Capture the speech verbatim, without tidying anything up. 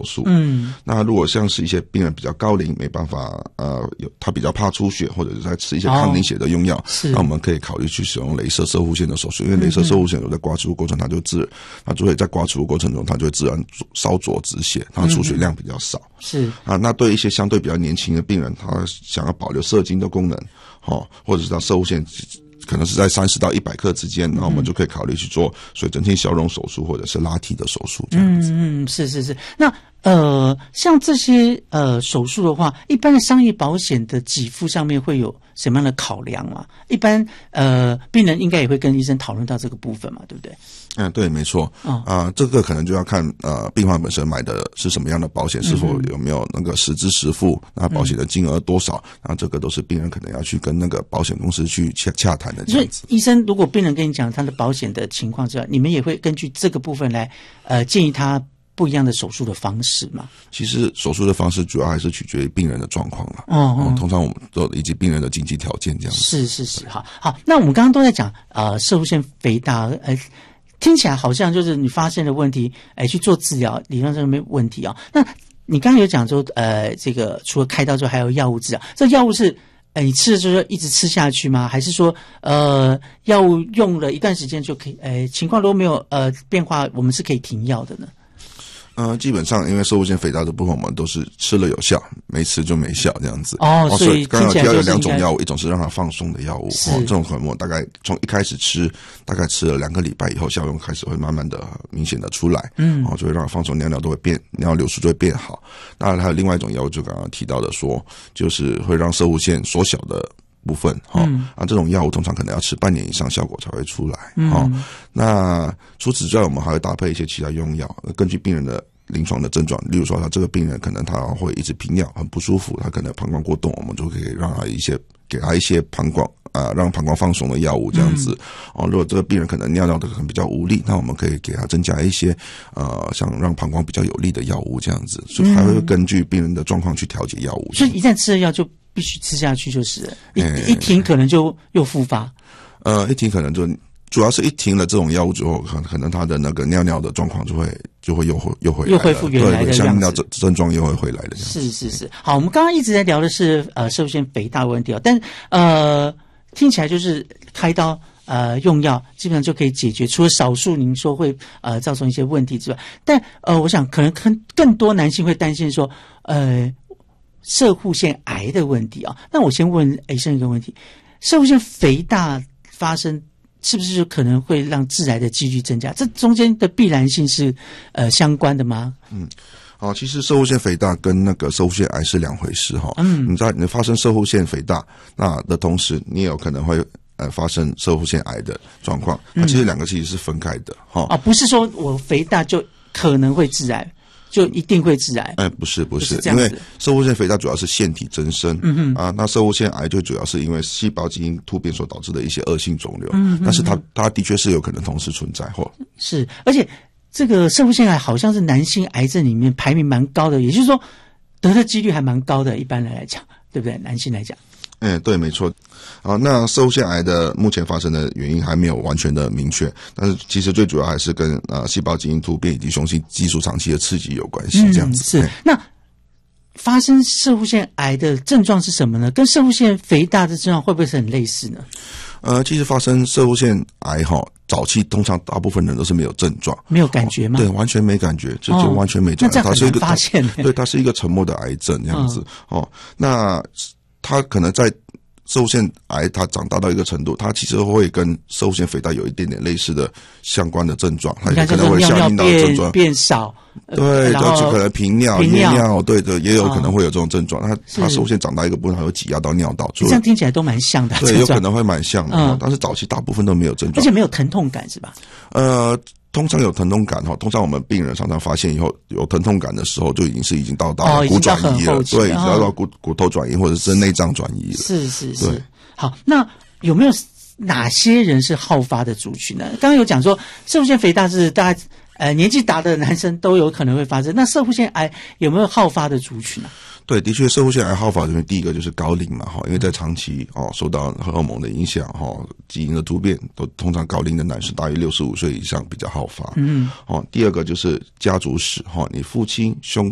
术。嗯，那如果像是一些病人比较高龄，没办法，呃，有他比较怕出血，或者是在吃一些抗凝血的用药，是、哦，那我们可以考虑去使用雷射射护线的手术，因为雷射射护线有在刮除物过程，它就自，它就会在刮除物过程中，它就会自然烧灼止血，它的出血量比较少。是啊，那对一些相对比较年轻的病人，他想要保留射精的功能，哦，或者是他射护线可能是在三十到一百克之间，那我们就可以考虑去做水蒸气消融手术或者是拉提的手术这样子。 嗯嗯，是是是。那呃，像这些呃手术的话，一般的商业保险的给付上面会有什么样的考量嘛？一般呃，病人应该也会跟医生讨论到这个部分嘛，对不对？ 嗯，对，没错。啊、哦呃，这个可能就要看呃病患本身买的是什么样的保险，是否有没有那个实支实付，那保险的金额多少，那这个都是病人可能要去跟那个保险公司去洽洽谈的这样子。 所以医生如果病人跟你讲他的保险的情况之外，你们也会根据这个部分来呃建议他不一样的手术的方式嘛？ 其实手术的方式主要还是取决于病人的状况了。 哦、嗯嗯， 通常我们都以及病人的经济条件这样子。 是是是，好好。那我们刚刚都在讲呃射护腺肥大，呃，听起来好像就是你发现的问题，哎，去做治疗，理论上没问题啊、哦。那你刚刚有讲说，呃，这个除了开刀之后还有药物治疗，这药物是呃你吃的时候一直吃下去吗？还是说呃药物用了一段时间就可以，呃情况如果没有呃变化，我们是可以停药的呢？ 呃，基本上因为射护腺肥大的部分，我们都是吃了有效，没吃就没效这样子。 哦， 哦所以刚刚有提到有两种药药物，一种是让它放松的药物，哦，这种可能我大概从一开始吃，大概吃了两个礼拜以后，效用开始会慢慢的明显的出来，嗯，哦，就会让它放松，尿尿都会变，尿流速就会变好。那还有另外一种药物，就刚刚提到的说，就是会让射护腺缩小的部分，哈、嗯，啊，这种药物通常可能要吃半年以上，效果才会出来，哈、嗯。那除此之外，我们还会搭配一些其他用药，根据病人的临床的症状，例如说他这个病人可能他会一直频尿，很不舒服，他可能膀胱过动，我们就可以让他一些给他一些膀胱啊、呃，让膀胱放松的药物这样子。嗯、哦，如果这个病人可能尿尿的可能比较无力，那我们可以给他增加一些呃，像让膀胱比较有力的药物这样子，所以还会根据病人的状况去调节药物。 所以一旦吃了药就必须吃下去，就是了一、欸、一停可能就又复发。 呃，一停可能就。主要是一停了这种药物之后，可可能他的那个尿尿的状况就会就会又会又回来了， 又恢复原来的样子， 像尿症症状又会回来的。 是是是，好，我们刚刚一直在聊的是呃射护腺肥大的问题哦，但呃听起来就是开刀呃用药基本上就可以解决，除了少数您说会呃造成一些问题之外，但呃我想可能更更多男性会担心说呃射护腺癌的问题啊、哦。那我先问医生一个问题：射护腺肥大发生是不是就可能会让致癌的几率增加？这中间的必然性是呃相关的吗？ 嗯，好，其实射护腺肥大跟那个射护腺癌是两回事哈。嗯，你在你发生射护腺肥大那的同时，你也有可能会呃发生射护腺癌的状况。那其实两个其实是分开的哈。 啊，不是说我肥大就可能会致癌。就一定会致癌？ 哎，不是不是，因为射护腺肥大主要是腺体增生，嗯哼啊，那射护腺癌就主要是因为细胞基因突变所导致的一些恶性肿瘤，嗯，但是它它的确是有可能同时存在，或是，而且这个射护腺癌好像是男性癌症里面排名蛮高的，也就是说得的几率还蛮高的，一般人来讲，对不对？男性来讲。 嗯，对，没错。啊，那射护腺癌的目前发生的原因还没有完全的明确，但是其实最主要还是跟呃细胞基因突变以及雄性激素长期的刺激有关系，这样子。 嗯、是。那发生射护腺癌的症状是什么呢？跟射护腺肥大的症状会不会是很类似呢？ 呃，其实发生射护腺癌哈，早期通常大部分人都是没有症状， 没有感觉吗？ 哦、对，完全没感觉，就就完全没症状。 哦、那这样很难发现。 对，它是一个沉默的癌症这样子、嗯、哦。那它可能在射护腺癌它长大到一个程度，它其实会跟射护腺肥大有一点点类似的相关的症状，它可能会相应到的症状变少， 对，然后就可能频尿、夜尿，对的，也有可能会有这种症状。它它射护腺长大一个部分，它会挤压到尿道， 这样听起来都蛮像的。 对，有可能会蛮像的、嗯，但是早期大部分都没有症状， 而且没有疼痛感，是吧？ 呃。通常有疼痛感哈，通常我们病人常常发现以后有疼痛感的时候，就已经是已经到达骨转移了，哦、对，已经到骨骨头转移或者是内脏转移了。 是是是。好，那有没有哪些人是好发的族群呢？刚刚有讲说射护腺肥大是大概呃年纪大的男生都有可能会发生，那射护腺癌有没有好发的族群呢、啊？ 对，的确，射护腺癌好发这边第一个就是高龄嘛，哈，因为在长期哦受到荷尔蒙的影响，哈，基因的突变，都通常高龄的男生大约六十五岁以上比较好发。嗯，哦，第二个就是家族史，哈，你父亲、兄